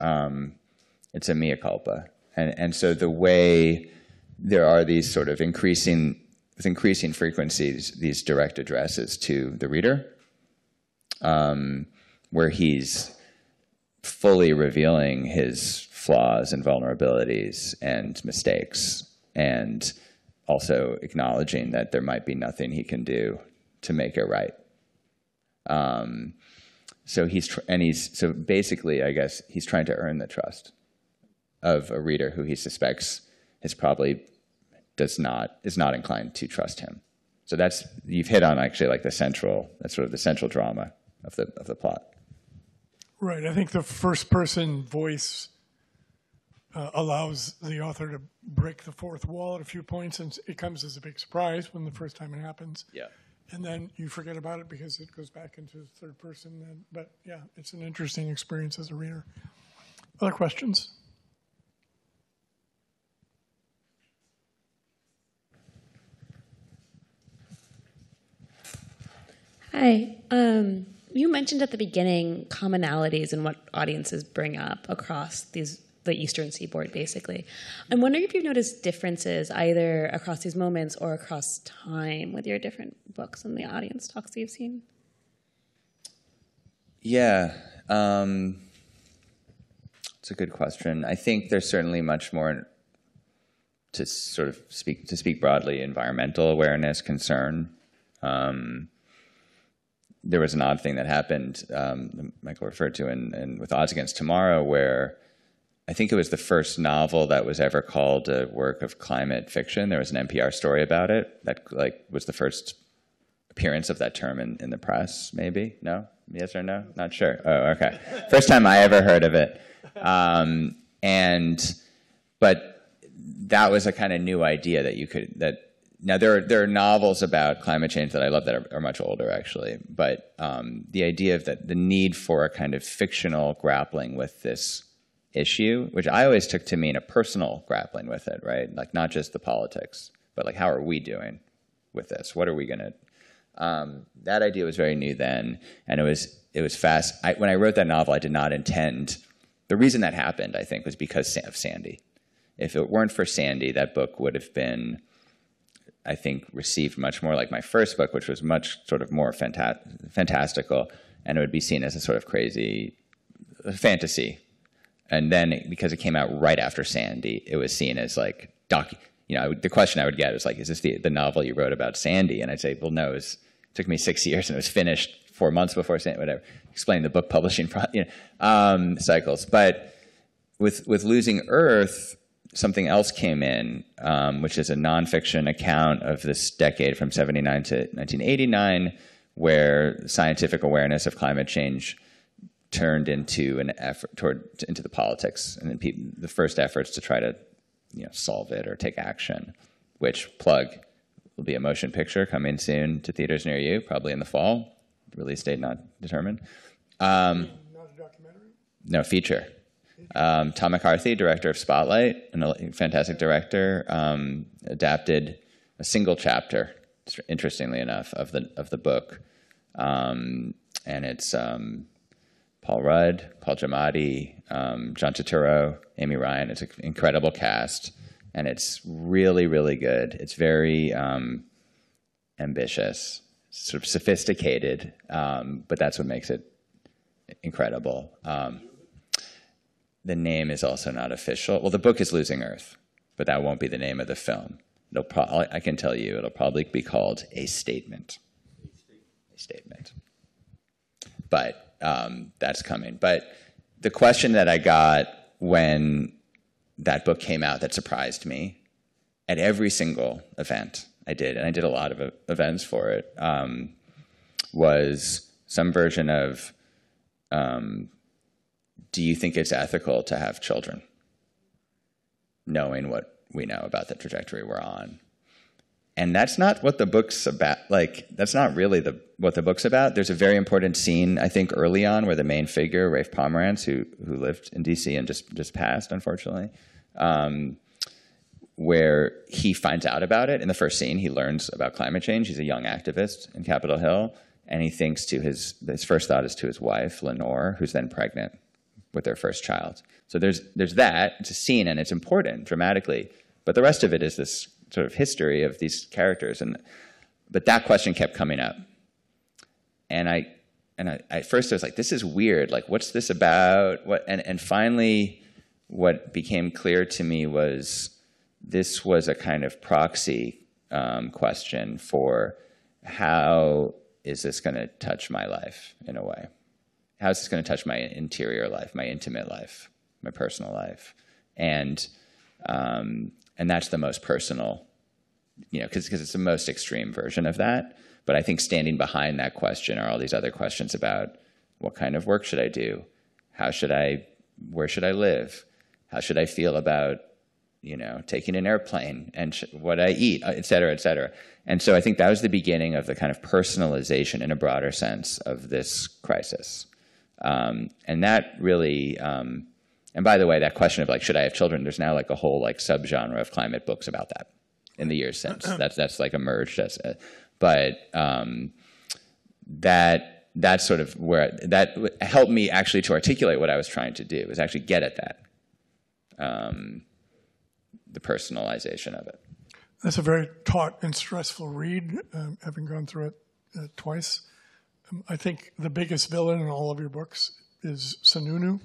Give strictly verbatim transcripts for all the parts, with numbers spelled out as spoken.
um, it's a mea culpa. And, and so the way there are these sort of increasing, with increasing frequencies, these direct addresses to the reader, um, where he's fully revealing his flaws and vulnerabilities and mistakes, and also acknowledging that there might be nothing he can do to make it right. Um, so he's tr and he's so basically, I guess, he's trying to earn the trust of a reader who he suspects is probably does not is not inclined to trust him. So that's you've hit on actually like the central that's sort of the central drama of the of the plot. Right. I think the first person voice uh, allows the author to break the fourth wall at a few points, and it comes as a big surprise when the first time it happens. Yeah. And then you forget about it because it goes back into the third person. And, but yeah, it's an interesting experience as a reader. Other questions? Hi. Um, you mentioned at the beginning commonalities and what audiences bring up across these the Eastern Seaboard, basically. I'm wondering if you've noticed differences either across these moments or across time with your different books and the audience talks that you've seen. Yeah, um, it's a good question. I think there's certainly much more to sort of speak to speak broadly, environmental awareness, concern. Um, there was an odd thing that happened, um, Michael referred to, in, in with Odds Against Tomorrow, where I think it was the first novel that was ever called a work of climate fiction. There was an N P R story about it that like was the first appearance of that term in, in the press, maybe? No? Yes or no? Not sure. Oh, okay. First time I ever heard of it. Um, and, but that was a kind of new idea that you could, that, now there are, there are novels about climate change that I love that are, are much older actually, but um, the idea of that, the need for a kind of fictional grappling with this issue, which I always took to mean a personal grappling with it, right? Like not just the politics, but like how are we doing with this? What are we gonna, um, that idea was very new then, and it was, it was fast. I, when I wrote that novel, I did not intend, the reason that happened, I think, was because of Sandy. If it weren't for Sandy, that book would have been, I think, received much more like my first book, which was much sort of more fanta fantastical, and it would be seen as a sort of crazy fantasy. And then because it came out right after Sandy, it was seen as like, docu you know, the question I would get was like, is this the, the novel you wrote about Sandy? And I'd say, well, no, it, was, it took me six years and it was finished four months before Sandy, whatever. Explain the book publishing pro you know, um, cycles. But with, with Losing Earth, something else came in, um, which is a nonfiction account of this decade from seventy-nine to nineteen eighty-nine, where scientific awareness of climate change turned into an effort toward into the politics, and then people, the first efforts to try to, you know, solve it or take action. Which plug will be a motion picture coming soon to theaters near you, probably in the fall. Release date not determined. Um, Not a documentary? No, feature. Um, Tom McCarthy, director of Spotlight, a fantastic director, um, adapted a single chapter, interestingly enough, of the of the book, um, and it's. Um, Paul Rudd, Paul Giamatti, um, John Turturro, Amy Ryan. It's an incredible cast, and it's really, really good. It's very um, ambitious, sort of sophisticated, um, but that's what makes it incredible. Um, the name is also not official. Well, the book is Losing Earth, but that won't be the name of the film. It'll pro I can tell you, it'll probably be called A Statement. A Statement. But Um, that's coming. But the question that I got when that book came out that surprised me at every single event I did, and I did a lot of uh, events for it, um, was some version of, um, do you think it's ethical to have children, knowing what we know about the trajectory we're on? And that's not what the book's about. Like, that's not really the, what the book's about. There's a very important scene, I think, early on where the main figure, Rafe Pomerantz, who, who lived in D C and just, just passed, unfortunately, um, where he finds out about it. In the first scene, he learns about climate change. He's a young activist in Capitol Hill, and he thinks to his, his first thought is to his wife, Lenore, who's then pregnant with their first child. So there's there's that. It's a scene, and it's important dramatically. But the rest of it is this sort of history of these characters. And but that question kept coming up, and I and I, at first I was like, this is weird. Like, what's this about? What? And and finally, what became clear to me was this was a kind of proxy um, question for how is this going to touch my life in a way? How is this going to touch my interior life, my intimate life, my personal life? And um, and that's the most personal, you know, because because it's the most extreme version of that. But I think standing behind that question are all these other questions about what kind of work should I do? How should I, where should I live? How should I feel about, you know, taking an airplane and sh- what I eat, et cetera, et cetera. And so I think that was the beginning of the kind of personalization in a broader sense of this crisis. Um, and that really, um, and by the way, that question of like, should I have children? There's now like a whole like subgenre of climate books about that in the years since. That's that's like emerged as, a, but um, that that's sort of where that helped me actually to articulate what I was trying to do, was actually get at that, um, the personalization of it. That's a very taut and stressful read, um, having gone through it uh, twice. Um, I think the biggest villain in all of your books is Sununu.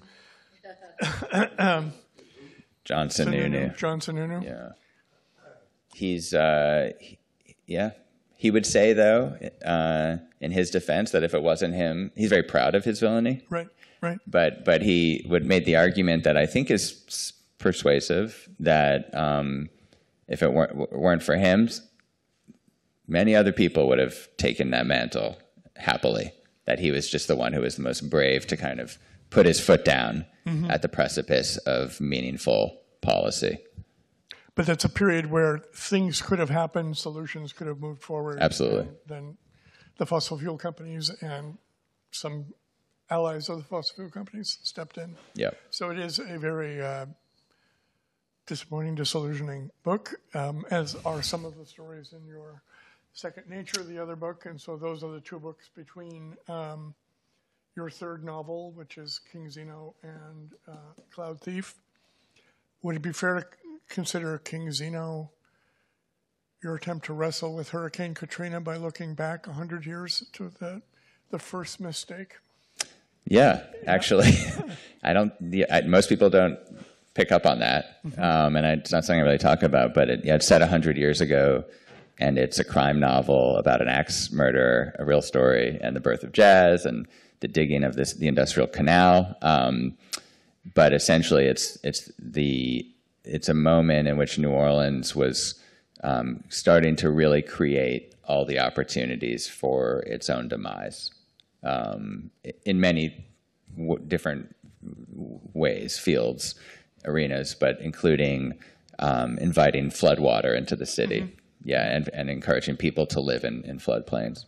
um, John Sununu. John Sununu. Yeah. He's, uh, he, yeah. He would say, though, uh, in his defense, that if it wasn't him, he's very proud of his villainy. Right, right. But but he would make the argument that I think is persuasive, that um, if it weren't, weren't for him, many other people would have taken that mantle happily, that he was just the one who was the most brave to kind of put his foot down mm-hmm. at the precipice of meaningful policy. But that's a period where things could have happened, solutions could have moved forward. Absolutely. Then the fossil fuel companies and some allies of the fossil fuel companies stepped in. Yep. So it is a very uh, disappointing, disillusioning book, um, as are some of the stories in your Second Nature, the other book. And so those are the two books between um, your third novel, which is King Zeno, and uh, Cloud Thief. Would it be fair to consider King Zeno your attempt to wrestle with Hurricane Katrina by looking back one hundred years to the the first mistake? Yeah, actually. I don't, the, I, most people don't pick up on that, mm-hmm. um, and I, it's not something I really talk about, but it, yeah, it's set one hundred years ago, and it's a crime novel about an axe murderer, a real story, and the birth of jazz, and the digging of this the Industrial Canal. Um, but essentially, it's it's the it's a moment in which New Orleans was um, starting to really create all the opportunities for its own demise um, in many w- different ways, fields, arenas, but including um, inviting floodwater into the city, mm-hmm. yeah, and, and encouraging people to live in, in floodplains.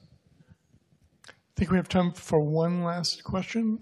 I think we have time for one last question.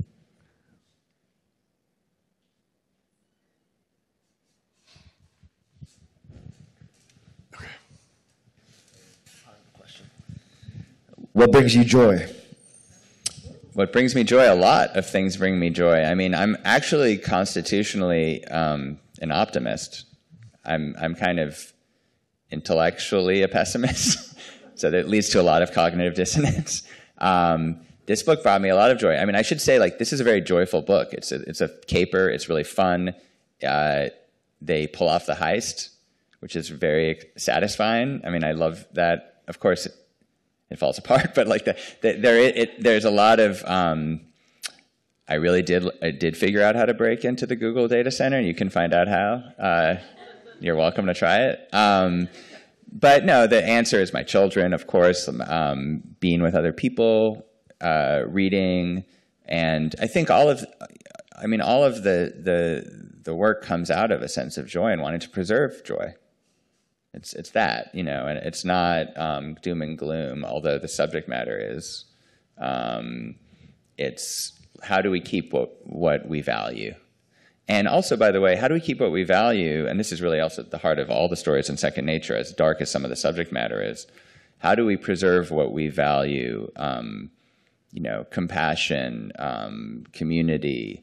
What brings you joy? What brings me joy? A lot of things bring me joy. I mean, I'm actually constitutionally um, an optimist. I'm I'm kind of intellectually a pessimist, so that leads to a lot of cognitive dissonance. Um, this book brought me a lot of joy. I mean, I should say, like, this is a very joyful book. It's a, it's a caper. It's really fun. Uh, they pull off the heist, which is very satisfying. I mean, I love that. Of course, it, it falls apart, but like the, the, there, it, it, there's a lot of. Um, I really did. I did figure out how to break into the Google data center, and you can find out how. Uh, you're welcome to try it. Um, but no, the answer is my children, of course. Um, being with other people, uh, reading, and I think all of. I mean, all of the the the work comes out of a sense of joy and wanting to preserve joy. It's it's that, you know, and it's not um, doom and gloom, although the subject matter is. Um, it's how do we keep what what we value, and also, by the way, how do we keep what we value? And this is really also at the heart of all the stories in Second Nature, as dark as some of the subject matter is. How do we preserve what we value? Um, you know, compassion, um, community,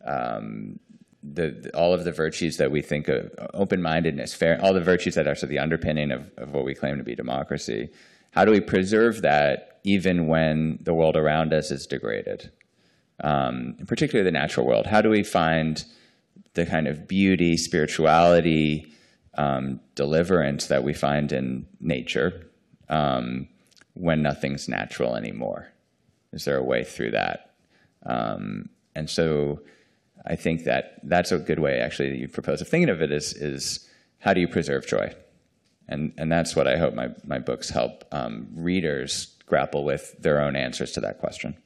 um, the, the all of the virtues that we think of, open-mindedness, fair, all the virtues that are sort of the underpinning of, of what we claim to be democracy. How do we preserve that even when the world around us is degraded? Um, particularly the natural world. How do we find the kind of beauty, spirituality, um, deliverance that we find in nature um, when nothing's natural anymore? Is there a way through that? Um, and so I think that that's a good way, actually, that you propose of thinking of it is, is how do you preserve joy? And, and that's what I hope my, my books help um, readers grapple with their own answers to that question.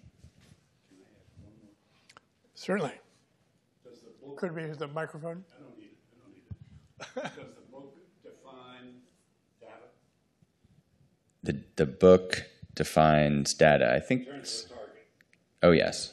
Certainly. Could we use the microphone? I don't need it. I don't need it. Does the book define data? The, the book defines data. I think. In terms of the target. Oh, yes.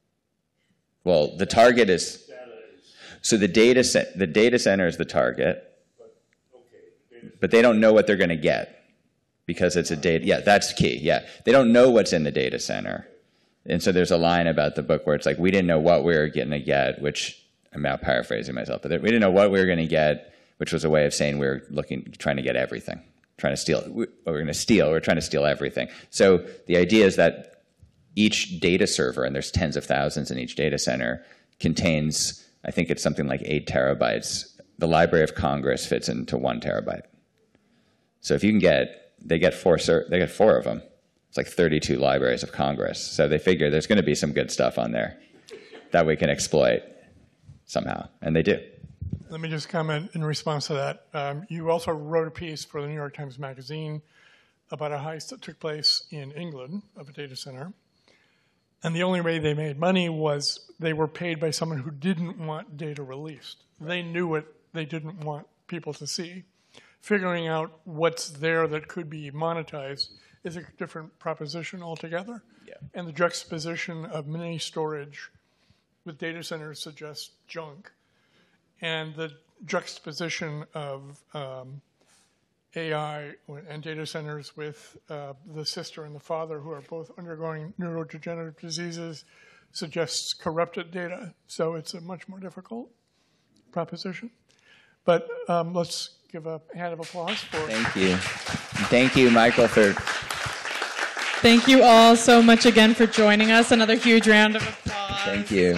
Well, the target is. Data is. So the data set, the data center is the target. But, okay. Data But they don't know what they're going to get because it's a data. Yeah, that's key. Yeah. They don't know what's in the data center. And so there's a line about the book where it's like, we didn't know what we were going to get, which I'm now paraphrasing myself, but we didn't know what we were going to get, which was a way of saying we were looking, trying to get everything, trying to steal. We, we're going to steal. We're trying to steal everything. So the idea is that each data server, and there's tens of thousands in each data center, contains, I think it's something like eight terabytes. The Library of Congress fits into one terabyte. So if you can get, they get four, they get four of them. It's like thirty-two libraries of Congress. So they figure there's going to be some good stuff on there that we can exploit somehow, and they do. Let me just comment in response to that. Um, you also wrote a piece for the New York Times Magazine about a heist that took place in England of a data center. And the only way they made money was they were paid by someone who didn't want data released. They knew what they didn't want people to see. Figuring out what's there that could be monetized is a different proposition altogether. Yeah. And the juxtaposition of mini storage with data centers suggests junk. And the juxtaposition of um, A I and data centers with uh, the sister and the father, who are both undergoing neurodegenerative diseases, suggests corrupted data. So it's a much more difficult proposition. But um, let's give a hand of applause for. Thank you. Thank you, Michael, for. Thank you all so much again for joining us. Another huge round of applause. Thank you.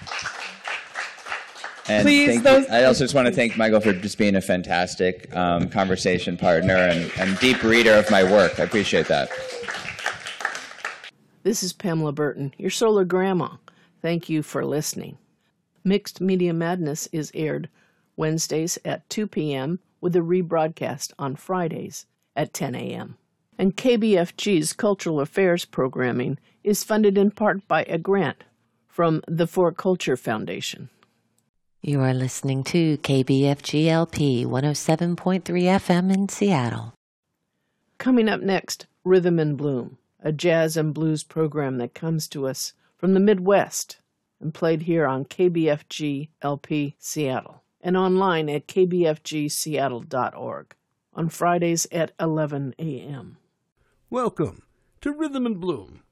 And Please, thank those- you. I also just want to thank Michael for just being a fantastic um, conversation partner and, and deep reader of my work. I appreciate that. This is Pamela Burton, your solar grandma. Thank you for listening. Mixed Media Madness is aired Wednesdays at two p.m. with a rebroadcast on Fridays at ten a.m. And K B F G's Cultural Affairs programming is funded in part by a grant from the For Culture Foundation. You are listening to K B F G L P one oh seven point three F M in Seattle. Coming up next, Rhythm and Bloom, a jazz and blues program that comes to us from the Midwest and played here on K B F G L P Seattle and online at k b f g seattle dot org on Fridays at eleven a.m. Welcome to Rhythm and Bloom,